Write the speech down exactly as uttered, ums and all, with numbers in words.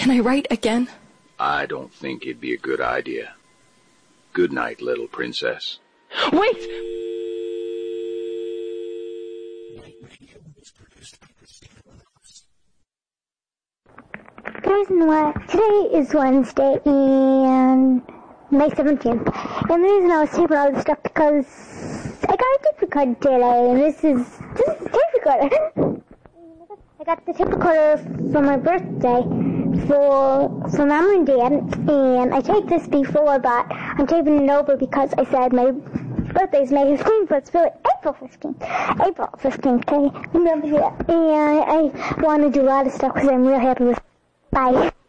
Can I write again? I don't think it'd be a good idea. Good night, little princess. Wait! Guys, you know what? Today is Wednesday, and May seventeenth. And the reason I was taping all this stuff because I got a tape recorder today, and this is, this is a tape recorder. I got the tape recorder for my birthday for, for Mom and Dad, and I taped this before, but I'm taping it over because I said my birthday's May fifteenth, but it's really April fifteenth. April fifteenth, okay? Remember that. And I want to do a lot of stuff because I'm real happy with it. Bye.